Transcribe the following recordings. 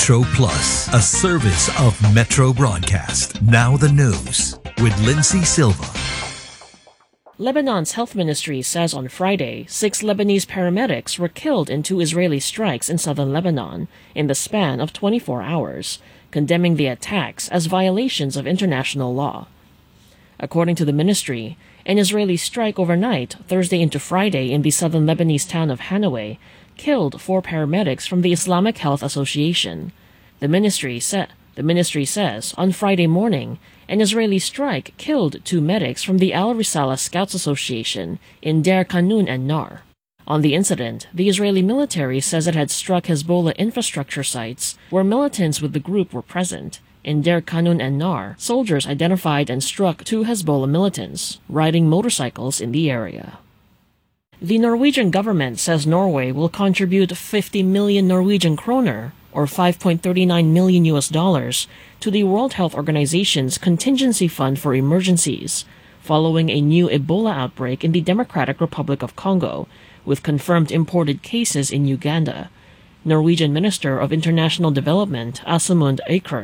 Metro Plus, a service of Metro Broadcast. Now the news with Lindsay Silva. Lebanon's health ministry says on Friday 6 Lebanese paramedics were killed in 2 Israeli strikes in southern Lebanon in the span of 24 hours, condemning the attacks as violations of international law. According to the ministry, an Israeli strike overnight, Thursday into Friday, in the southern Lebanese town of Hanaway, killed 4 paramedics from the Islamic Health Association. The ministry says on Friday morning, an Israeli strike killed 2 medics from the Al Risala Scouts Association in Deir Kanun and Nar. On the incident, the Israeli military says it had struck Hezbollah infrastructure sites where militants with the group were present. In Deir Kanun and Nar, soldiers identified and struck 2 Hezbollah militants riding motorcycles in the area. The Norwegian government says Norway will contribute 50 million Norwegian kroner, or $5.39 million to the World Health Organization's contingency fund for emergencies, following a new Ebola outbreak in the Democratic Republic of Congo, with confirmed imported cases in Uganda. Norwegian Minister of International Development Asmund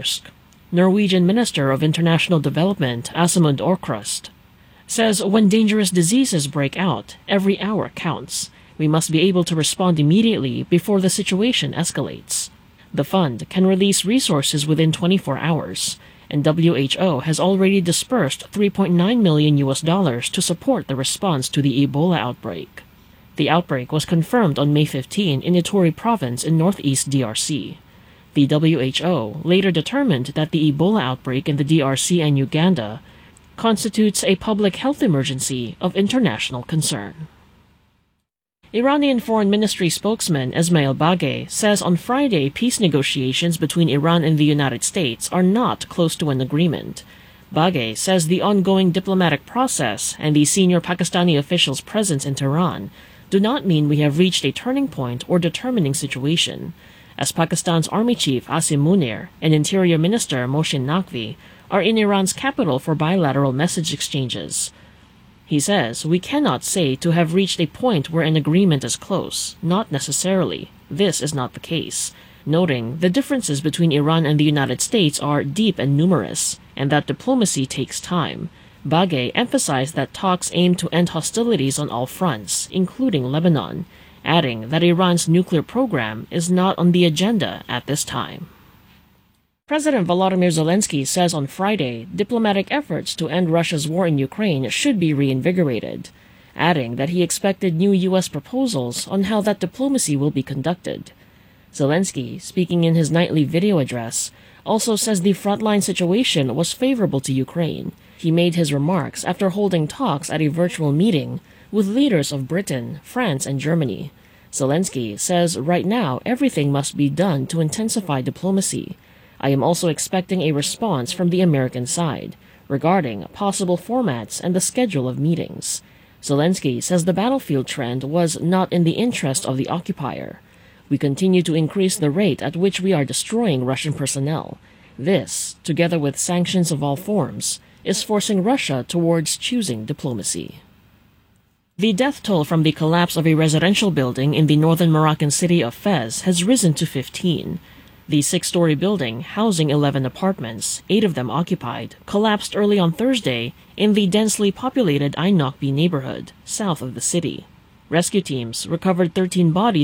Aukrust says when dangerous diseases break out, every hour counts. We must be able to respond immediately before the situation escalates. The fund can release resources within 24 hours, and WHO has already dispersed $3.9 million to support the response to the Ebola outbreak. The outbreak was confirmed on May 15 in Ituri province in northeast DRC. The WHO later determined that the Ebola outbreak in the DRC and Uganda constitutes a public health emergency of international concern. Iranian Foreign Ministry spokesman Esmail Baghaei says on Friday peace negotiations between Iran and the United States are not close to an agreement. Baghaei says the ongoing diplomatic process and the senior Pakistani officials' presence in Tehran do not mean we have reached a turning point or determining situation, as Pakistan's Army Chief Asim Munir and Interior Minister Mohsin Naqvi are in Iran's capital for bilateral message exchanges. He says, "We cannot say to have reached a point where an agreement is close. Not necessarily. This is not the case," noting the differences between Iran and the United States are deep and numerous, and that diplomacy takes time. Baghaei emphasized that talks aim to end hostilities on all fronts, including Lebanon, adding that Iran's nuclear program is not on the agenda at this time. President Volodymyr Zelensky says on Friday diplomatic efforts to end Russia's war in Ukraine should be reinvigorated, adding that he expected new U.S. proposals on how that diplomacy will be conducted. Zelensky, speaking in his nightly video address, also says the frontline situation was favorable to Ukraine. He made his remarks after holding talks at a virtual meeting with leaders of Britain, France, and Germany. Zelensky says right now everything must be done to intensify diplomacy. I am also expecting a response from the American side regarding possible formats and the schedule of meetings. Zelensky says the battlefield trend was not in the interest of the occupier. We continue to increase the rate at which we are destroying Russian personnel. This, together with sanctions of all forms, is forcing Russia towards choosing diplomacy. The death toll from the collapse of a residential building in the northern Moroccan city of Fez has risen to 15. The 6-story building, housing 11 apartments, 8 of them occupied, collapsed early on Thursday in the densely populated Ain Nokbi neighborhood, south of the city. Rescue teams recovered 13 bodies